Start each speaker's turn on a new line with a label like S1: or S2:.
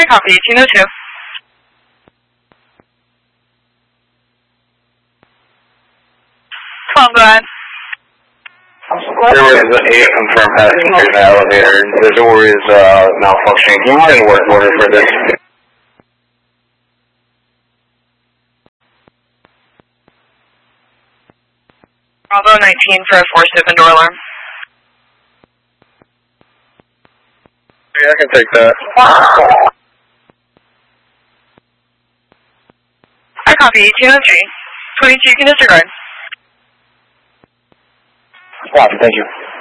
S1: I copy, 1802. Come on, go ahead.
S2: There was an 8 confirmed passenger in the elevator. The door is malfunctioning. Can you run in work order for this?
S1: Bravo 19 for a forced open door alarm.
S2: Yeah, I can take that.
S1: I copy, 1803. 22 you can disregard.
S2: Copy, thank you.